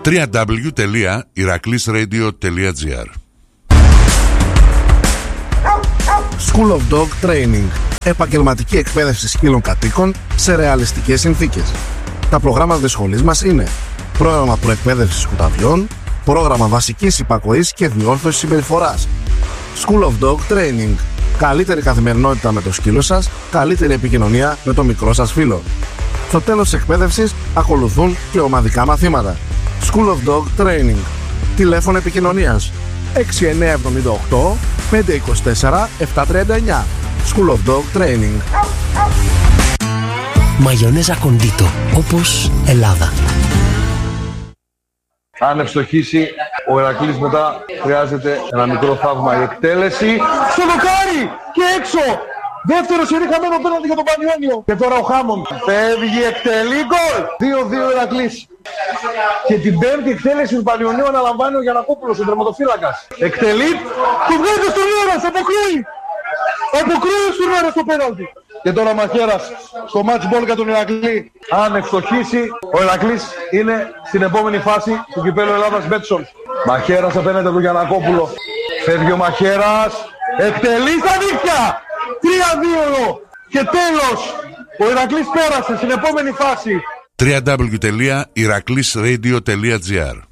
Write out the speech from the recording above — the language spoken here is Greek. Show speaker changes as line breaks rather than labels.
www.iraklisradio.gr.
School of Dog Training. Επαγγελματική εκπαίδευση σκύλων κατοίκων σε ρεαλιστικές συνθήκες. Τα προγράμματα της σχολής μας είναι πρόγραμμα προεκπαίδευσης κουταβιών, πρόγραμμα βασικής υπακοής και διόρθωσης συμπεριφοράς. School of Dog Training. Καλύτερη καθημερινότητα με το σκύλο σας, καλύτερη επικοινωνία με το μικρό σας φίλο. Στο τέλος της εκπαίδευσης ακολουθούν και ομαδικά μαθήματα. School of Dog Training. Τηλέφωνο επικοινωνίας 6978 524 739. School of Dog Training.
Μαγιονέζα Κοντίτο, όπως Ελλάδα.
Αν ευστοχίσει ο Ηρακλής, μετά χρειάζεται ένα μικρό θαύμα. Η εκτέλεση στο δοκάρι και έξω. Δεύτερο σερί χαμένο πέναντι για τον Πανιόνιο. Και τώρα ο Χάμον φεύγει, εκτελεί, γκολ. 2-2 Ηρακλής. Και την πέμπτη εκτέλεση του Πανιονίου αναλαμβάνει ο Γιαννακόπουλος, ο τερματοφύλακας. Εκτελεί, του βγάζει στον Λέρας, αποκρούει. Αποκρούει στον Λέρας το πέναντι. Και τώρα Μαχαίρας στο match ball για τον Ηρακλή. Αν ευστοχίσει, ο Ηρακλής είναι στην επόμενη φάση του κυπέλλου Ελλάδας Μπέτσον. Μαχαίρας απέναντι του Γιαννακόπουλο. Φεύγει ο Μαχαίρας. Εκτελεί στα δίχτυα. 3-2 και τέλος. Ο Ηρακλής πέρασε στην επόμενη φάση.
www.iraklisradio.gr